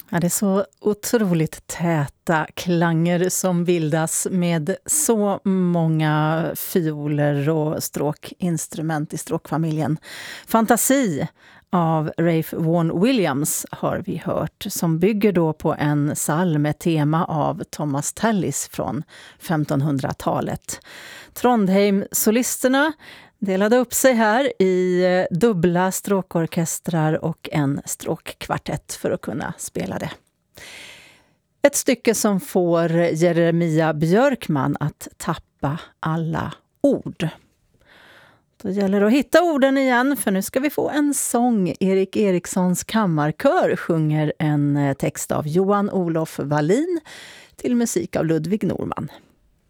Ja, det är så otroligt täta klanger som bildas med så många fioler och stråkinstrument i stråkfamiljen. Fantasi av Ralph Vaughan Williams har vi hört, som bygger då på en psalm med tema av Thomas Tallis från 1500-talet. Trondheim-solisterna delade upp sig här i dubbla stråkorkestrar och en stråkkvartett för att kunna spela det. Ett stycke som får Jeremia Björkman att tappa alla ord. Då gäller det att hitta orden igen, för nu ska vi få en sång. Erik Erikssons kammarkör sjunger en text av Johan Olof Wallin till musik av Ludvig Norman.